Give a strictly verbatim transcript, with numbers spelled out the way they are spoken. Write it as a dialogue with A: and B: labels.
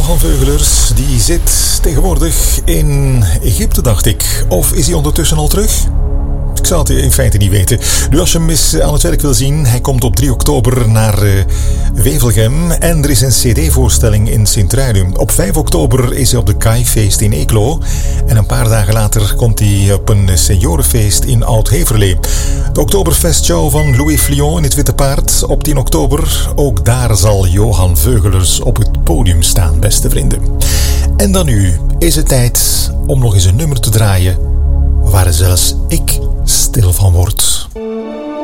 A: Johan Veugelers, die zit tegenwoordig in Egypte, dacht ik. Of is hij ondertussen al terug? Ik zou het in feite niet weten. Nu, als je hem eens aan het werk wil zien, hij komt op drie oktober naar uh, Wevelgem. En er is een cd-voorstelling in Sint-Truiden. Op vijf oktober is hij op de Kaifeest in Eeklo. En een paar dagen later komt hij op een seniorenfeest in Oud-Heverlee. De Oktoberfestshow van Louis Flion in het Witte Paard op tien oktober. Ook daar zal Johan Veugelers op het podium staan, beste vrienden. En dan nu is het tijd om nog eens een nummer te draaien waar zelfs ik stil van word.